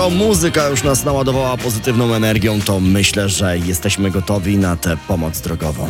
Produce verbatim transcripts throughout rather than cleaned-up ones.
Skoro muzyka już nas naładowała pozytywną energią, to myślę, że jesteśmy gotowi na tę pomoc drogową.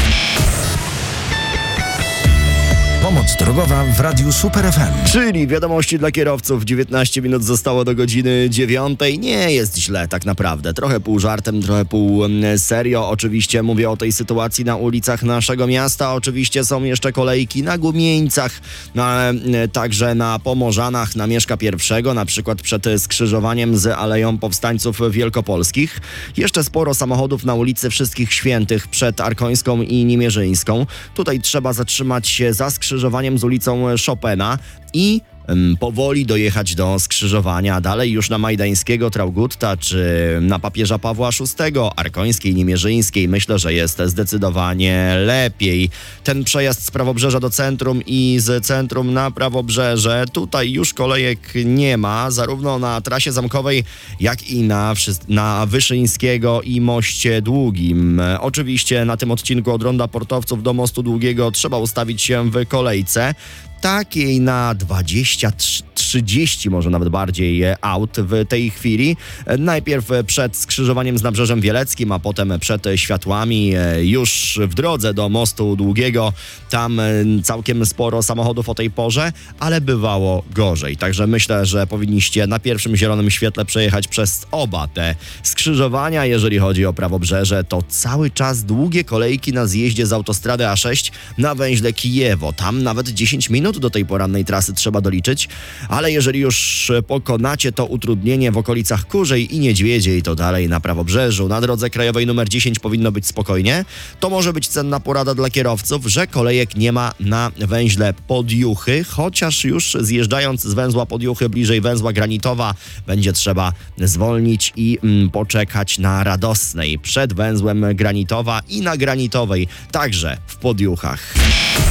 Pomoc drogowa w Radiu Super F M. Czyli wiadomości dla kierowców. dziewiętnaście minut zostało do godziny dziewiątej. Nie jest źle tak naprawdę. Trochę pół żartem, trochę pół serio. Oczywiście mówię o tej sytuacji na ulicach naszego miasta. Oczywiście są jeszcze kolejki na Gumieńcach, no ale także na Pomorzanach, na Mieszka Pierwszego, na przykład przed skrzyżowaniem z Aleją Powstańców Wielkopolskich. Jeszcze sporo samochodów na ulicy Wszystkich Świętych przed Arkońską i Nimierzyńską. Tutaj trzeba zatrzymać się za skrzyżowaniem skrzyżowaniem z ulicą Chopina i ym, powoli dojechać do skrzyżowania. Dalej już na Majdańskiego, Traugutta czy na Papieża Pawła szóstego, Arkońskiej, Nimierzyńskiej. Myślę, że jest zdecydowanie lepiej. Ten przejazd z Prawobrzeża do centrum i z centrum na Prawobrzeże. Tutaj już kolejek nie ma, zarówno na trasie zamkowej, jak i na, na Wyszyńskiego i Moście Długim. Oczywiście na tym odcinku od Ronda Portowców do Mostu Długiego trzeba ustawić się w kolejce. Takiej na dwadzieścia, trzydzieści może nawet bardziej aut w tej chwili. Najpierw przed skrzyżowaniem z Nabrzeżem Wieleckim, a potem przed światłami już w drodze do Mostu Długiego. Tam całkiem sporo samochodów o tej porze, ale bywało gorzej. Także myślę, że powinniście na pierwszym zielonym świetle przejechać przez oba te skrzyżowania. Jeżeli chodzi o Prawobrzeże, to cały czas długie kolejki na zjeździe z autostrady A sześć na węźle Kijewo. Tam nawet dziesięć minut do tej porannej trasy trzeba doliczyć, ale jeżeli już pokonacie to utrudnienie w okolicach Kurzej i Niedźwiedziej, to dalej na Prawobrzeżu, na drodze krajowej numer dziesięć powinno być spokojnie. To może być cenna porada dla kierowców, że kolejek nie ma na węźle Podjuchy, chociaż już zjeżdżając z węzła Podjuchy bliżej węzła Granitowa będzie trzeba zwolnić i mm, poczekać na Radosnej przed węzłem Granitowa i na Granitowej, także w Podjuchach.